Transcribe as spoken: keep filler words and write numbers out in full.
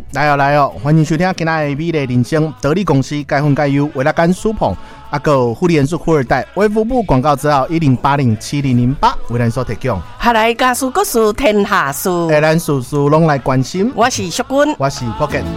来哦来哦，欢迎收听今仔的美丽人生得力公司改分改优维拉干舒捧，啊个护理元素富二代微服部广告资料一零八零七零零八为咱所提供。 下来家事国事天下事， 诶，咱事事拢来关心。 我是淑君， 我是 Pocket。